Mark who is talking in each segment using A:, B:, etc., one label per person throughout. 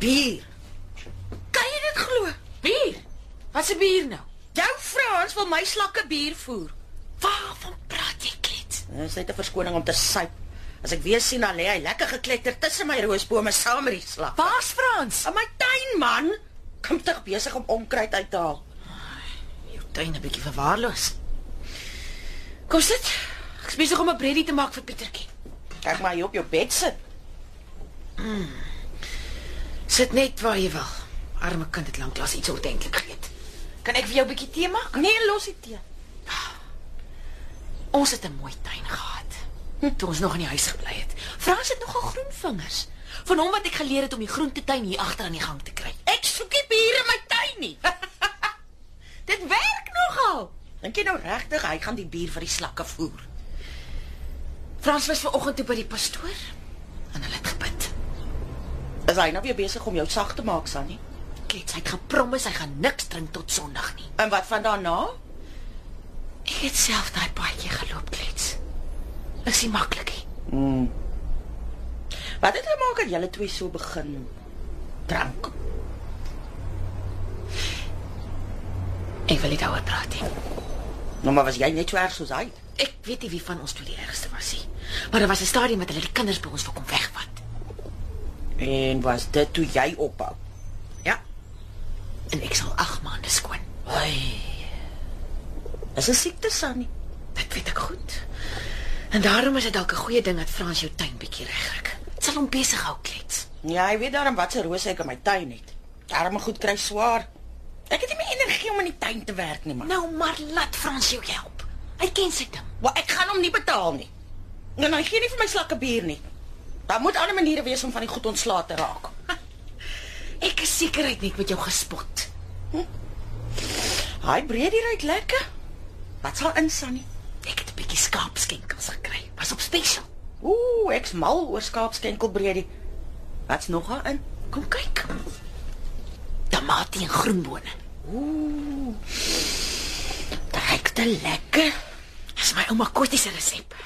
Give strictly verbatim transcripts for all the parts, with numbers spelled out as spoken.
A: bier. Kan jy dit glo?
B: Bier? Wat 'n bier nou?
A: Jou Frans wil my slakke bier voer.
B: Waarvan praat jy, klets?
A: Dit is net 'n verskoning om te suip. As ek weer sien, dan lê hy lekker gekletter tussen my roosbome saam met die slak.
B: Waar's Frans?
A: In my tuin, man. Kom tog besig om onkruid uit te haal.
B: Jou tuin 'n bietjie verwaarloos. Kom sit. Ek is besig om 'n breadie te maak vir Pietertjie.
A: Kyk maar hier op jou bed sit.
B: Mm. Sit net waar jy wil. Arme kind het lanklaas iets ordentlik geëet. Kan ek vir jou 'n bietjie tee maak?
A: Nee, los die tee.
B: Ons het 'n mooi tuin gehad. Hm, toe ons nog in die huis gebly het. Frans het nogal groen vingers. Van hom wat ek geleer het om die groentetuin hier agter aan die gang te kry.
A: Ek soek nie bier in my tuin nie.
B: Dit werk nogal.
A: Dink jy nou regtig hy gaan die bier vir die slakke voer?
B: Frans was vanoggend toe by die pastoor en hulle het gebid.
A: Is hy nou weer besig om jou sag te maak, Sannie?
B: Klets, hy het gepromis hy gaan niks drink tot Sondag nie.
A: En wat van daarna?
B: Ek het self daai paadjie geloop, Klets. Is nie maklik nie.
A: Hmm. Wat het gemaak dat julle twee so begin drank?
B: Ek wil nie daaroor praat nie.
A: Nou, maar was jy net so erg soos hy?
B: Ek weet nie wie van ons twee die ergste was nie. Maar daar was 'n stadium met hulle die kinders by ons wil kom wegvat.
A: En was dit toe jy ophou?
B: Ja. En ek sal agt maande skoon.
A: Ai. Is 'n siekte, Sannie.
B: Dit weet ek goed. En daarom is dit dalk 'n goeie ding dat Frans jou tuin bietjie regryk. Dit sal hom besig hou, Klets.
A: Ja, hy weet daarom wat se rose ek in my tuin het. Daarom goed kry swaar. Ek het nie meer energie om in die tuin te werk nie, man.
B: Nou maar laat Frans jou help. Hy ken sy ding.
A: Maar ek gaan hom nie betaal nie. En hy gee nie vir my slakke bier nie. Daar moet ander maniere wees om van die goed ontslae te raak.
B: Ek is seker hy het net met jou gespot.
A: Hm? Hy breedie ruik lekker. Wat sal in, Sannie?
B: Ek het 'n bietjie skaapskenkels gekry. Was op spesiaal.
A: Ooh, ek's mal oor skaapskenkelbreedie. Wat's nog daarin?
B: Kom kyk. Tamatie en groenbone.
A: Ooh. Dit ruik te lekker.
B: Dis my ouma Kottie se resep.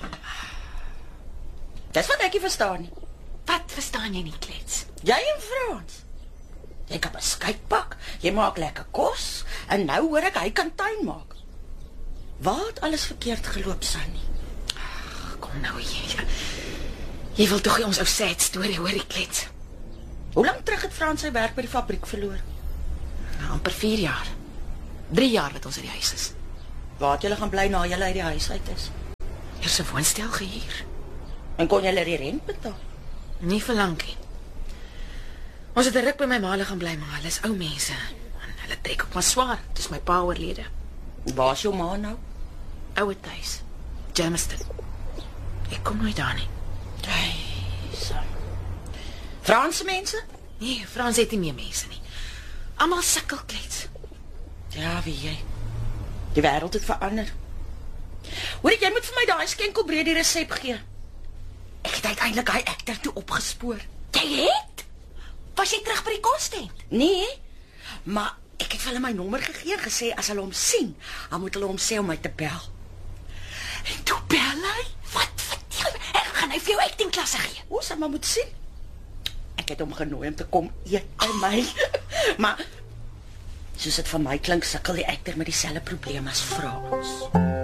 A: Dis wat ek nie verstaan nie.
B: Wat verstaan jy nie, Klets?
A: Jy en Frans. Jy kan beskuitpak, jy maak lekker kos en nou hoor ek hy kan tuin maak. Waar het alles verkeerd geloop, Sannie?
B: Kom nou jy. Jy wil tog ons ou sad storie hoor, Klets.
A: Hoe lank terug het Frans sy werk by die fabriek verloor?
B: Nou, amper vier jaar. Drie jaar wat ons uit die huis is.
A: Waar het julle gaan bly na julle uit die huis uit is?
B: Eers 'n woonstel gehuur.
A: En kon julle die rent betaal?
B: Nie vir lank nie. Ons het 'n ruk by my ma gaan bly, maar hulle is ou mense. En hulle trek ook maar swaar, dis my pa oorlede.
A: Waar is jou ma nou?
B: Ouer tuis. Germiston. Ek kom nooit daar nie.
A: Ai, so. Franse mense?
B: Nee, Frans het nie meer mense nie. Almal sukkel, Klets.
A: Ja, wie jy. Die wêreld het verander. Hoor ek, jy moet vir my daai skenkelbreedie resep gee. Ek het uiteindelik hy ekter toe opgespoor.
B: Jy het? Was jy terug by die kostent?
A: Nee, maar ek het vir hulle my nommer gegee en gesê as hulle hom sien, dan moet hulle hom sê om my te bel.
B: En toe bel hy? Wat vertel? Ek gaan hy vir jou acting klasse gee.
A: O, sy maar moet sien. Ek het hom genooi om te kom eet by my. Maar soos dit vir my klink, sukkel die ekter met dieselfde probleem as Frans.